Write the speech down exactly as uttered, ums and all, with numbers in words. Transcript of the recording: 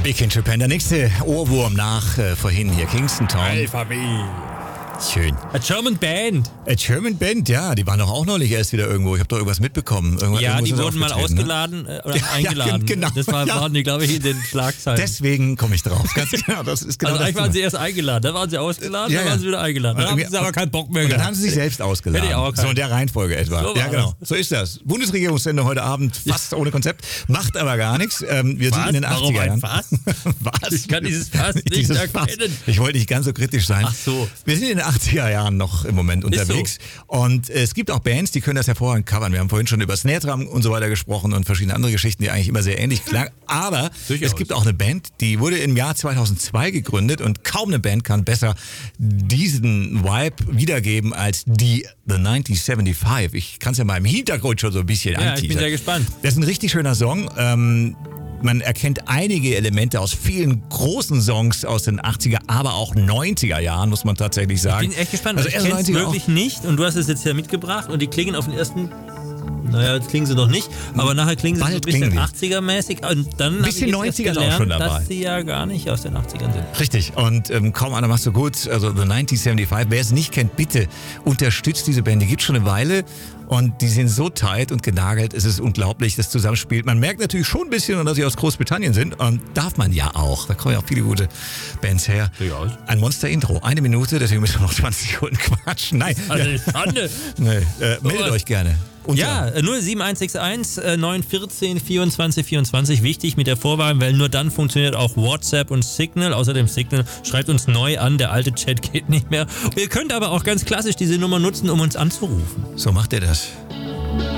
Big in Japan. Der nächste Ohrwurm nach äh, vorhin hier, Kingston Town. Alphabet. Schön. A German Band. A German Band, ja, die waren doch auch neulich erst wieder irgendwo. Ich habe doch irgendwas mitbekommen. Irgendwas, ja, die sind wurden mal ausgeladen ne? äh, oder ja, eingeladen. Ja, genau. Das war, ja. waren die, glaube ich, in den Schlagzeilen. Deswegen komme ich drauf. Ganz genau. Das ist genau also das eigentlich waren sie erst eingeladen, dann waren sie ausgeladen, ja, dann ja. waren sie wieder eingeladen. Dann und haben sie aber keinen Bock mehr und gehabt. dann haben sie sich selbst ausgeladen. Hätte ich auch so in der Reihenfolge etwa. So ja, genau. das. So ist das. Bundesregierungssendung heute Abend fast ohne Konzept. Macht aber gar nichts. Ähm, wir Was? sind in den Warum achtziger Jahren. ein Fass? Was? Ich kann dieses Fass nicht Dieses erkennen. Fass. Ich wollte nicht ganz so kritisch sein. Ach so. Wir sind in den achtziger Jahren noch im Moment unterwegs. So. Und es gibt auch Bands, die können das hervorragend covern. Wir haben vorhin schon über Snare Drum und so weiter gesprochen und verschiedene andere Geschichten, die eigentlich immer sehr ähnlich klangen. Aber Durchaus. es gibt auch eine Band, die wurde im Jahr zweitausendzwei gegründet und kaum eine Band kann besser diesen Vibe wiedergeben als die The neunzehn fünfundsiebzig. Ich kann es ja mal im Hintergrund schon so ein bisschen Ja, ich bin anteasern. sehr gespannt. Das ist ein richtig schöner Song. Ähm, Man erkennt einige Elemente aus vielen großen Songs aus den achtziger, aber auch neunziger Jahren, muss man tatsächlich sagen. Ich bin echt gespannt. Also ich erst kenne es neunziger wirklich auch. nicht und du hast es jetzt ja mitgebracht und die klingen auf den ersten... Naja, jetzt klingen sie noch nicht, aber nachher klingen sie Bald so ein bisschen klingen die. achtziger-mäßig. Und dann Bisschen habe ich jetzt neunziger ist erst auch schon gelernt, dabei. dass sie ja gar nicht aus den achtzigern sind. Richtig, und ähm, kaum einer macht so gut. Also The neunzehn fünfundsiebzig, wer es nicht kennt, bitte unterstützt diese Band. Die gibt schon eine Weile und die sind so tight und genagelt. Es ist unglaublich, das Zusammenspiel. Man merkt natürlich schon ein bisschen, dass sie aus Großbritannien sind. Und darf man ja auch. Da kommen ja auch viele gute Bands her. Durchaus. Ein Monster-Intro, eine Minute, deswegen müssen wir noch zwanzig Sekunden quatschen. Nein, Also, ja. Schande. nee, äh, meldet euch gerne. Und Ja, null sieben eins sechs eins neun eins vier vierundzwanzig vierundzwanzig. Wichtig mit der Vorwahl, weil nur dann funktioniert auch WhatsApp und Signal. Außerdem Signal schreibt uns neu an, der alte Chat geht nicht mehr. Ihr könnt aber auch ganz klassisch diese Nummer nutzen, um uns anzurufen. so macht ihr das.